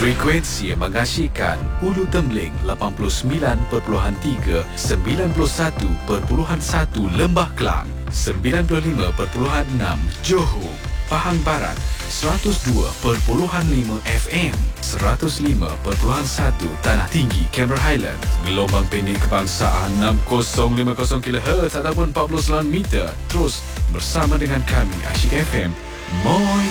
Frekuensi yang mengasyikkan Ulu Temling 89.3, 91.1 Lembah Kelang, 95.6 Johor, Pahang Barat, 102.5 FM, 105.1 Tanah Tinggi, Cameron Highland, gelombang pendek kebangsaan 6050 kHz ataupun 49 meter. Terus bersama dengan kami Asyik FM, Moi